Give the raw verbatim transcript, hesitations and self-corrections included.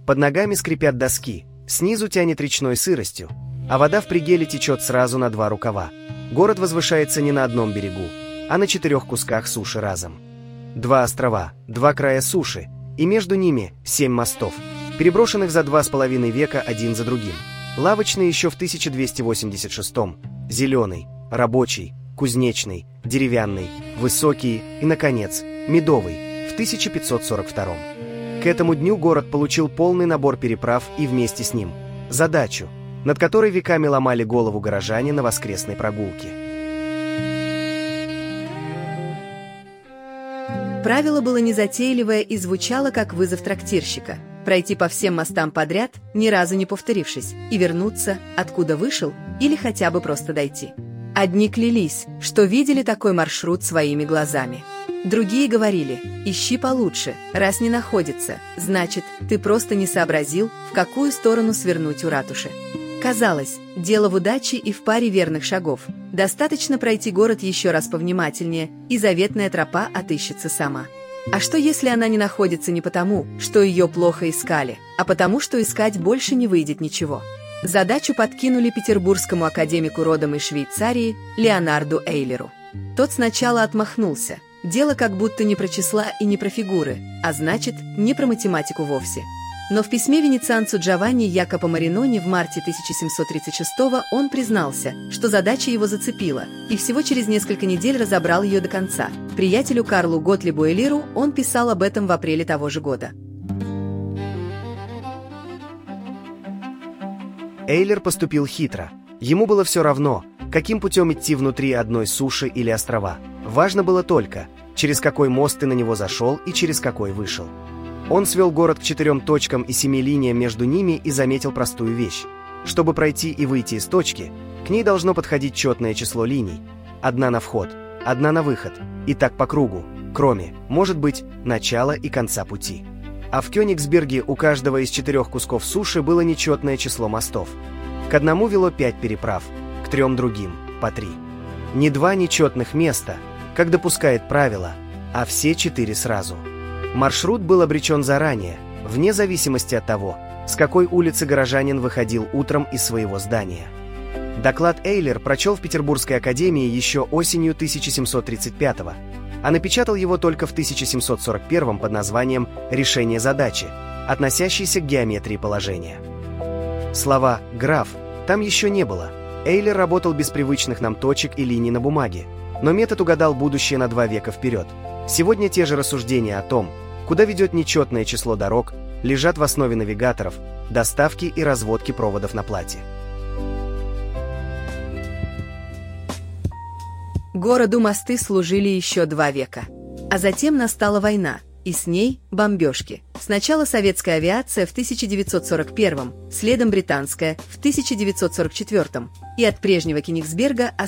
Под ногами скрипят доски, снизу тянет речной сыростью, а вода в Пригеле течет сразу на два рукава. Город возвышается не на одном берегу, а на четырех кусках суши разом. Два острова, два края суши, и между ними семь мостов, переброшенных за два с половиной века один за другим. Лавочный еще в тысяча двести восемьдесят шестом, зеленый, рабочий, кузнечный, деревянный, высокий и, наконец, медовый в тысяча пятьсот сорок втором. К этому дню город получил полный набор переправ и вместе с ним задачу, над которой веками ломали голову горожане на воскресной прогулке. Правило было незатейливое и звучало как вызов трактирщика – пройти по всем мостам подряд, ни разу не повторившись, и вернуться, откуда вышел, или хотя бы просто дойти. Одни клялись, что видели такой маршрут своими глазами. Другие говорили: ищи получше, раз не находится, значит, ты просто не сообразил, в какую сторону свернуть у ратуши. Казалось, дело в удаче и в паре верных шагов. Достаточно пройти город еще раз повнимательнее, и заветная тропа отыщется сама. А что если она не находится не потому, что ее плохо искали, а потому, что искать больше не выйдет ничего? Задачу подкинули петербургскому академику родом из Швейцарии Леонарду Эйлеру. Тот сначала отмахнулся. Дело как будто не про числа и не про фигуры, а значит, не про математику вовсе. Но в письме венецианцу Джованни Якопо Маринони в марте тысяча семьсот тридцать шестого он признался, что задача его зацепила, и всего через несколько недель разобрал ее до конца. Приятелю Карлу Готлибу Эйлеру он писал об этом в апреле того же года. Эйлер поступил хитро. Ему было все равно, каким путем идти внутри одной суши или острова. Важно было только, через какой мост ты на него зашел и через какой вышел. Он свел город к четырем точкам и семи линиям между ними и заметил простую вещь. Чтобы пройти и выйти из точки, к ней должно подходить четное число линий. Одна на вход, одна на выход, и так по кругу, кроме, может быть, начала и конца пути. А в Кёнигсберге у каждого из четырех кусков суши было нечетное число мостов. К одному вело пять переправ, к трем другим – по три. Не два нечетных места, как допускает правило, а все четыре сразу. Маршрут был обречен заранее, вне зависимости от того, с какой улицы горожанин выходил утром из своего здания. Доклад Эйлер прочел в Петербургской академии еще осенью тысяча семьсот тридцать пятого, а напечатал его только в тысяча семьсот сорок первом под названием «Решение задачи», относящейся к геометрии положения. Слова «граф» там еще не было. Эйлер работал без привычных нам точек и линий на бумаге, но метод угадал будущее на два века вперед. Сегодня те же рассуждения о том, куда ведет нечетное число дорог, лежат в основе навигаторов, доставки и разводки проводов на плате. Городу мосты служили еще два века. А затем настала война, и с ней бомбежки. Сначала советская авиация в тысяча девятьсот сорок первом, следом британская в тысяча девятьсот сорок четвёртом, и от прежнего Кёнигсберга